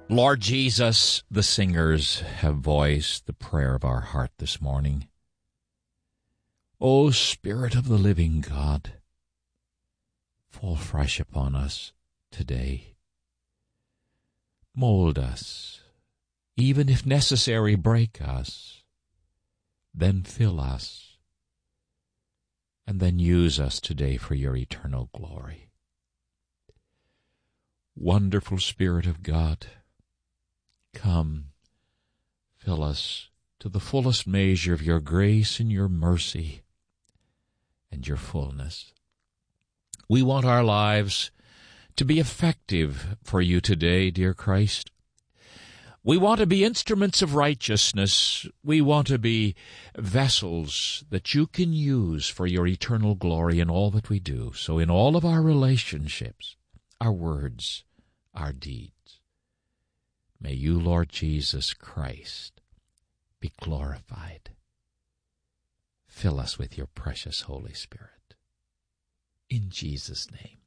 Lord Jesus, the singers have voiced the prayer of our heart this morning. O Spirit of the living God, fall fresh upon us today. Mold us, even if necessary, break us, then fill us, and then use us today for your eternal glory. Wonderful Spirit of God, come, fill us to the fullest measure of your grace and your mercy and your fullness. We want our lives to be effective for you today, dear Christ. We want to be instruments of righteousness. We want to be vessels that you can use for your eternal glory in all that we do. So in all of our relationships, our words, our deeds, may you, Lord Jesus Christ, be glorified. Fill us with your precious Holy Spirit. In Jesus' name.